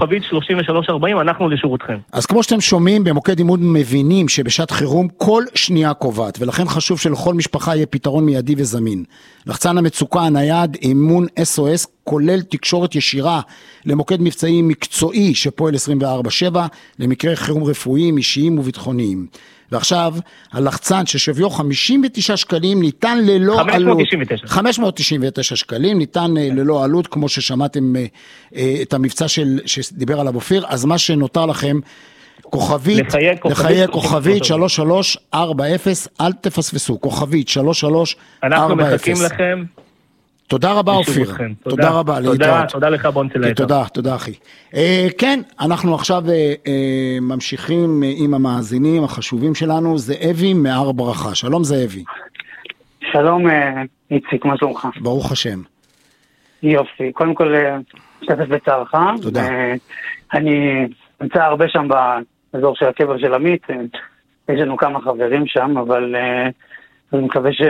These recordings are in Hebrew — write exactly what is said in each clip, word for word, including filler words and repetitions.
כוכבית שלושים ושלוש ארבעים, אנחנו לשירותכם. אז כמו שאתם שומעים, במוקד אימון מבינים שבשעת חירום כל שנייה קובעת, ולכן חשוב שלכל משפחה יהיה פתרון מיידי וזמין. לחצן המצוקה הנייד, אימון אס או אס, כולל תקשורת ישירה למוקד מבצעי מקצועי שפועל עשרים וארבע שבע, למקרה חירום רפואיים, אישיים וביטחוניים. ועכשיו, הלחצן ששוויו חמישים ותשעה שקלים ניתן ללא עלות. חמש מאות תשעים ותשע. חמש מאות תשעים ותשע שקלים ניתן ללא עלות, כמו ששמעתם את המבצע של, שדיבר עליו אופיר. אז מה שנותר לכם, כוכבית, לחיי כוכבית שלוש שלוש ארבע אפס, אל תפספסו, כוכבית שלוש שלוש ארבע אפס. אנחנו מחכים לכם. תודה רבה אופיר, תודה, תודה רבה, תודה, להתראות. תודה לך בונצלייטר. תודה, תודה אחי. אה, כן, אנחנו עכשיו אה, אה, ממשיכים עם המאזינים החשובים שלנו, זאבי מהר ברכה, שלום זאבי. שלום איציק, מה שלומך? ברוך השם. יופי, קודם כל משתתף בצערך. תודה. אה, אני נמצא הרבה שם באזור של הקבר של עמית, יש לנו כמה חברים שם, אבל אה, אני מקווה ש...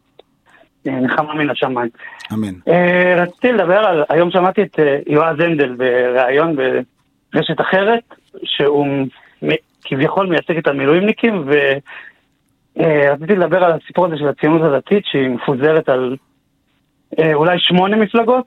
נחמה מן השמיים. אמן. רציתי לדבר על, היום שמעתי את יועז הנדל בראיון ברשת אחרת, שהוא כביכול מייצג את המילואימניקים, ורציתי לדבר על הסיפור הזה של הציונות הדתית, שהיא מפוזרת על אולי שמונה מפלגות,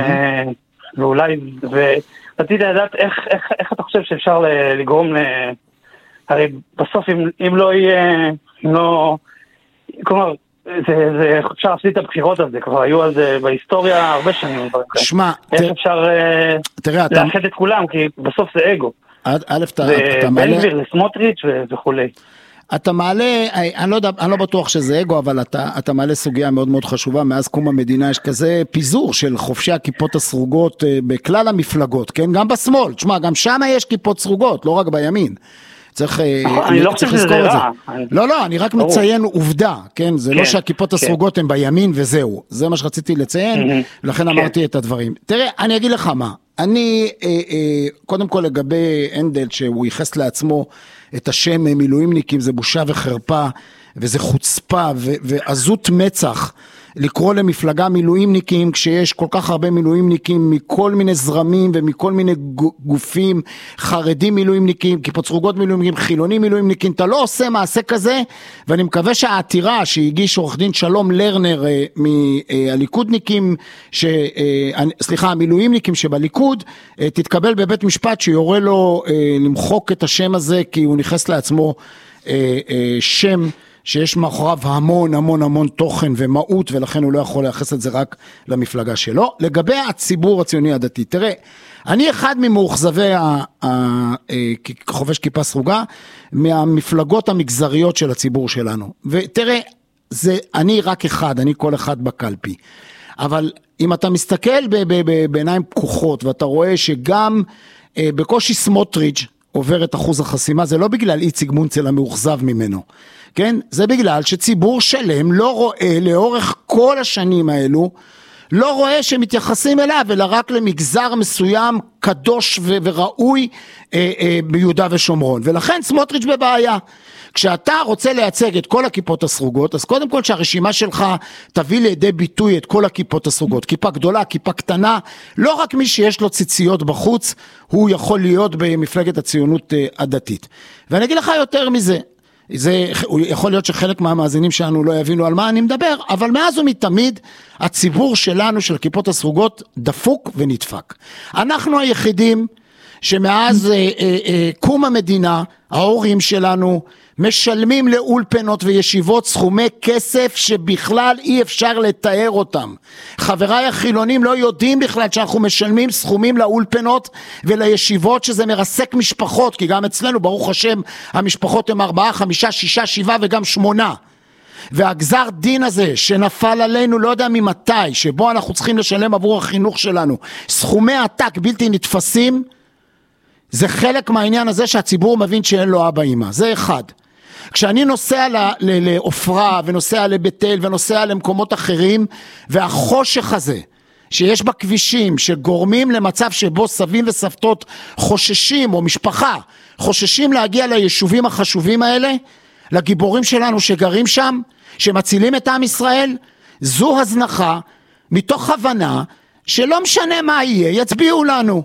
ואולי, ורציתי לדעת איך אתה חושב שאפשר לגרום, הרי בסוף אם לא יהיה, אם לא, כלומר, זה, זה, אפשר להפסיד את הבחירות הזה, כבר היו על זה בהיסטוריה הרבה שנים. שמע, איך אפשר לאחד את כולם, כי בסוף זה אגו. א', אתה מעלה... בן גביר, לסמוטריץ' וכולי. אתה מעלה, אני לא יודע, אני לא בטוח שזה אגו, אבל אתה, אתה מעלה סוגיה מאוד מאוד חשובה, מאז קום המדינה יש כזה פיזור של חופשי הכיפות הסרוגות בכלל המפלגות, כן? גם בשמאל, תשמע, גם שם יש כיפות סרוגות, לא רק בימין. צריך, אני לא חושב שזה רע. לא, לא, אני רק מציין עובדה, כן? זה לא שהכיפות הסרוגות הן בימין וזהו. זה מה שרציתי לציין, לכן אמרתי את הדברים. תראה, אני אגיד לך מה. אני, קודם כל לגבי הנדל, שהוא ייחס לעצמו את השם מילואימניקים, זה בושה וחרפה, וזה חוצפה, ועזות מצח, לקרוא למפלגה מילואימניקים, כשיש כל כך הרבה מילואימניקים, מכל מיני זרמים, ומכל מיני גופים, חרדים מילואימניקים, כיפות סרוגות מילואימניקים, חילונים מילואימניקים, אתה לא עושה מעשה כזה, ואני מקווה שהעתירה שהגיש עורך דין שלום לרנר, מהליכודניקים, ש, סליחה, המילואימניקים שבליכוד, תתקבל בבית משפט, שיורה לו למחוק את השם הזה, כי הוא נכנס לעצמו שם, שיש מאחוריו המון המון המון תוכן ומהות, ולכן הוא לא יכול לייחס את זה רק למפלגה שלו. לגבי הציבור הציוני הדתי, תראה, אני אחד ממאוכזבי חובש כיפה סרוגה, מהמפלגות המגזריות של הציבור שלנו. ותראה, זה אני רק אחד, אני כל אחד בקלפי. אבל אם אתה מסתכל בעיניים פקוחות, ואתה רואה שגם בקושי סמוטריץ' עובר את אחוז החסימה, זה לא בגלל איציק מונצל המאוכזב ממנו. כן? זה בגלל שציבור שלם לא רואה לאורך כל השנים האלו, לא רואה שמתייחסים אליו, אלא רק למגזר מסוים קדוש ו- וראוי אה, אה, ביהודה ושומרון. ולכן סמוטריץ' בבעיה. כשאתה רוצה לייצג את כל הכיפות הסרוגות, אז קודם כל שהרשימה שלך תביא לידי ביטוי את כל הכיפות הסרוגות. כיפה גדולה, כיפה קטנה, לא רק מי שיש לו ציציות בחוץ, הוא יכול להיות במפלגת הציונות אה, הדתית. ואני אגיד לך יותר מזה, זה יכול להיות שחלק מהמאזינים שלנו לא יבינו על מה אני מדבר, אבל מאז ומתמיד הציבור שלנו של הכיפות הסרוגות דפוק ונדפק. אנחנו היחידים שמאז אה, אה, אה, קום המדינה, ההורים שלנו משלמים לאולפנות וישיבות סכומי כסף שבכלל אי אפשר לתאר אותם. חבריי החילונים לא יודעים בכלל שאנחנו משלמים סכומים לאולפנות ולישיבות, שזה מרסק משפחות, כי גם אצלנו ברוך השם המשפחות הם ארבעה, חמישה, שישה, שבעה וגם שמונה. והגזר דין הזה שנפל עלינו לא יודע ממתי, שבו אנחנו צריכים לשלם עבור החינוך שלנו סכומי עתק בלתי נתפסים, זה חלק מהעניין הזה שהציבור מבין שאין לו אבא אמא. זה אחד. כשאני נוסע לאופרה ונוסע לבית-אל ונוסע למקומות אחרים, והחושך הזה שיש בכבישים שגורמים למצב שבו סבים וסבתות חוששים, או משפחה חוששים להגיע ליישובים החשובים האלה, לגיבורים שלנו שגרים שם, שמצילים את עם ישראל, זו הזנחה מתוך הבנה שלא משנה מה יהיה, יצביעו לנו.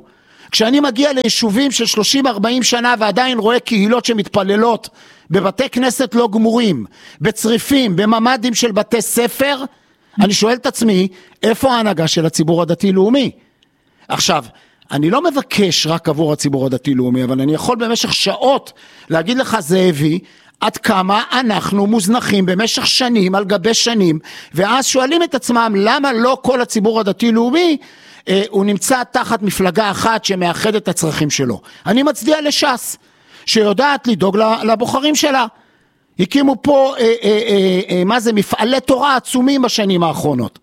כשאני מגיע ליישובים של שלושים ארבעים שנה ועדיין רואה קהילות שמתפללות בבתי כנסת לא גמורים, בצריפים, בממדים של בתי ספר, אני שואל את עצמי, איפה ההנהגה של הציבור הדתי-לאומי? עכשיו, אני לא מבקש רק עבור הציבור הדתי-לאומי, אבל אני יכול במשך שעות להגיד לך, זאבי, עד כמה אנחנו מוזנחים במשך שנים על גבי שנים, ואז שואלים את עצמם, למה לא כל הציבור הדתי-לאומי, אה, הוא נמצא תחת מפלגה אחת שמאחד את הצרכים שלו. אני מצדיע לש"ס, שיודעת לדאוג לבוחרים שלה. הקימו פה, אה, אה, אה, אה, מה זה, מפעלי תורה עצומים בשנים האחרונות.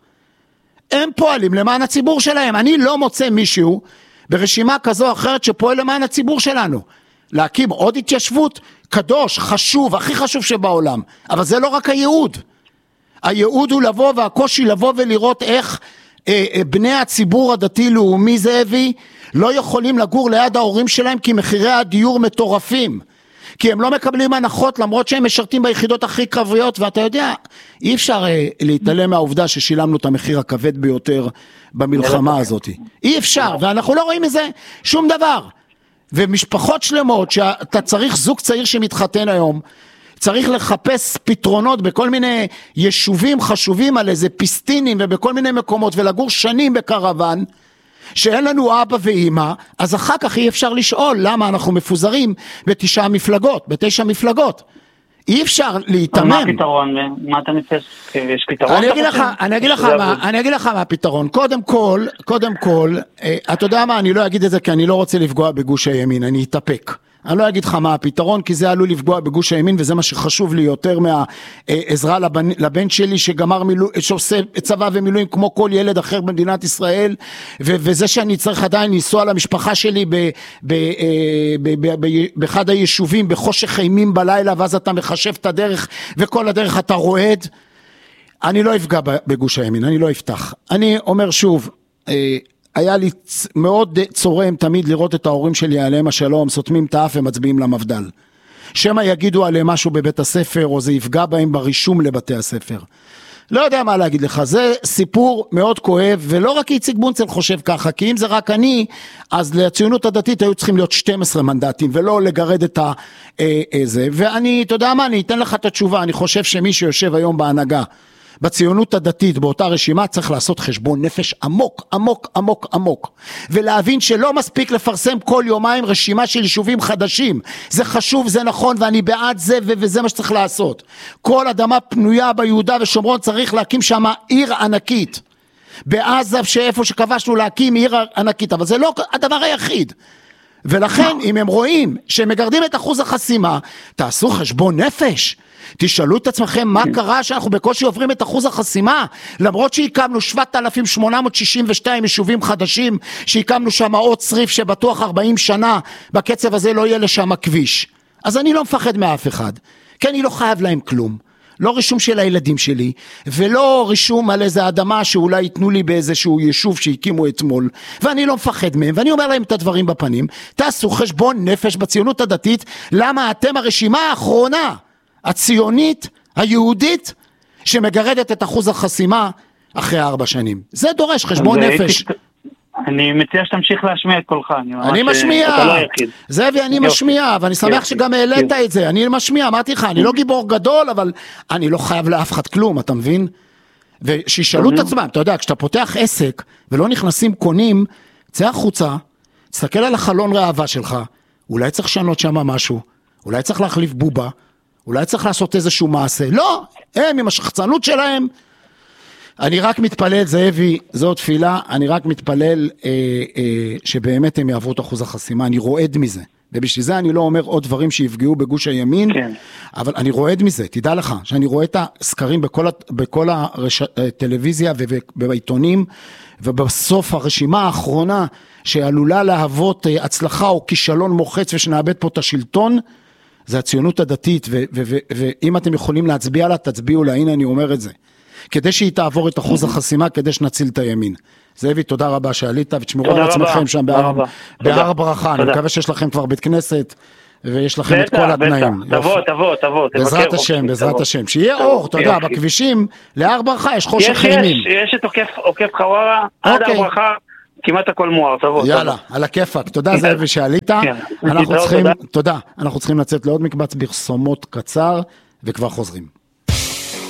הם פועלים למען הציבור שלהם. אני לא מוצא מישהו ברשימה כזו או אחרת שפועל למען הציבור שלנו. להקים עוד התיישבות, קדוש, חשוב, הכי חשוב שבעולם. אבל זה לא רק הייעוד. הייעוד הוא לבוא, והקושי לבוא ולראות איך אה, אה, בני הציבור הדתי-לאומי זאבי לא יכולים לגור ליד ההורים שלהם, כי מחירי הדיור מטורפים. כי הם לא מקבלים הנחות למרות שהם משרתים ביחידות הכי קרביות, ואתה יודע, אי אפשר אה, להתעלם מהעובדה ששילמנו את המחיר הכבד ביותר במלחמה הזאת. אי אפשר, ואנחנו לא רואים מזה שום דבר. ומשפחות שלמות שאתה צריך, זוג צעיר שמתחתן היום, צריך לחפש פתרונות בכל מיני יישובים חשובים על איזה פיסטינים ובכל מיני מקומות, ולגור שנים בקרוון, שאין לנו אבא ואמא, אז אחר כך אי אפשר לשאול למה אנחנו מפוזרים בתשע מפלגות, בתשע מפלגות. אי אפשר להתאמן. מה הפתרון? מה אתה מציע? יש פתרון? אני אגיד לך, אני אגיד לך מה, אני אגיד לך מה הפתרון. קודם כל, קודם כל, אתה יודע מה, אני לא אגיד את זה כי אני לא רוצה לפגוע בגוש הימין, אני אתאפק. אני לא אגיד לך מה הפתרון, כי זה עלול לפגוע בגוש הימין, וזה מה שחשוב לי יותר מהעזרה לבן, לבן שלי שגמר מילוא, שעושה צבא ומילואים כמו כל ילד אחר במדינת ישראל, ו, וזה שאני צריך עדיין לנסוע למשפחה שלי ב, ב, ב, ב, ב, באחד היישובים בחושך אימים בלילה, ואז אתה מחשב את הדרך, וכל הדרך אתה רועד. אני לא אפגע בגוש הימין, אני לא אפתח. אני אומר שוב, היה לי מאוד צורם תמיד לראות את ההורים שלי עליהם השלום, סותמים את האף ומצביעים למפדל. שמה יגידו עליהם משהו בבית הספר, או זה יפגע בהם ברישום לבתי הספר. לא יודע מה להגיד לך, זה סיפור מאוד כואב, ולא רק איציק בונצל חושב ככה, כי אם זה רק אני, אז לציונות הדתית היו צריכים להיות שנים עשר מנדטים, ולא לגרד את זה. ואני, אתה יודע מה, אני אתן לך את התשובה, אני חושב שמי שיושב היום בהנהגה, בציונות הדתית, באותה רשימה, צריך לעשות חשבון נפש עמוק, עמוק, עמוק, עמוק. ולהבין שלא מספיק לפרסם כל יומיים רשימה של יישובים חדשים. זה חשוב, זה נכון, ואני בעד זה, וזה מה שצריך לעשות. כל אדמה פנויה ביהודה ושומרון צריך להקים שם עיר ענקית. בעזה, שאיפה שכבשנו להקים עיר ענקית, אבל זה לא הדבר היחיד. ולכן, אם הם רואים שמגרדים את אחוז החסימה, תעשו חשבון נפש. תשאלו את עצמכם מה קרה שאנחנו בקושי עוברים את אחוז החסימה, למרות שהקמנו שבעת אלפים שמונה מאות שישים ושתיים יישובים חדשים, שהקמנו שם עוד צריף שבטוח ארבעים שנה, בקצב הזה לא יהיה לשם כביש. אז אני לא מפחד מאף אחד, כי אני לא חייב להם כלום. לא רישום של הילדים שלי, ולא רישום על איזה אדמה שאולי ייתנו לי באיזשהו יישוב שהקימו אתמול, ואני לא מפחד מהם, ואני אומר להם את הדברים בפנים. תעשו חשבון נפש בציונות הדתית, למה אתם הרשימה האחרונה, הציונית, היהודית, שמגרדת את אחוז החסימה אחרי ארבע שנים. זה דורש חשבון נפש. אני מציע שתמשיך להשמיע את קולך. אני משמיע. זאבי, אני משמיע, ואני שמח שגם העלית את זה. אני משמיע, אמרתי לך, אני לא גיבור גדול, אבל אני לא חייב לאף אחד כלום, אתה מבין? ושישאלו את עצמם, אתה יודע, כשאתה פותח עסק, ולא נכנסים קונים, צא החוצה, תסתכל על החלון ראווה שלך, אולי צריך לשנות שם משהו, אולי צריך להחליף בובה, אולי צריך לעשות איזשהו מעשה. לא, הם עם השחצנות שלהם. אני רק מתפלל, זאבי, זו תפילה, אני רק מתפלל אה, אה, שבאמת הם יעברו את אחוז החסימה, אני רועד מזה. ובשביל זה אני לא אומר עוד דברים שיפגעו בגוש הימין, כן. אבל אני רועד מזה, תדע לך, שאני רואה את הסקרים בכל, בכל הטלוויזיה ובעיתונים, ובסוף הרשימה האחרונה, שעלולה להוות הצלחה או כישלון מוחץ, ושנאבד פה את השלטון, זה הציונות הדתית, ואם אתם יכולים להצביע לה, תצביעו לה, הנה אני אומר את זה. כדי שהיא תעבור את אחוז החסימה, כדי שנציל את הימין. זאבי, תודה רבה שעלית, ותשמרו על עצמכם שם בהר ברכה. אני מקווה שיש לכם כבר בית כנסת, ויש לכם את כל התנאים. תבוא, תבוא, תבוא. בעזרת השם, בעזרת השם. שיהיה אור, אתה יודע, בכבישים, להר ברכה יש חושך אימים. יש את עוקף חווארה, עד הר ברכה, כמעט הכל מוער. יאללה, על הכיפק. תודה זאבי שעלית. אנחנו צריכים, תודה, אנחנו צריכים לצאת לעוד מקבץ פרסומות קצר, וכבר חוזרים.